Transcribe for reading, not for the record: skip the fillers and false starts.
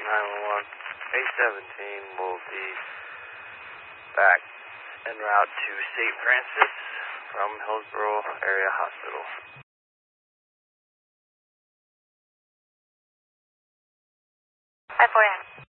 911. A17 will be back en route to St. Francis from Hillsborough Area Hospital. 549.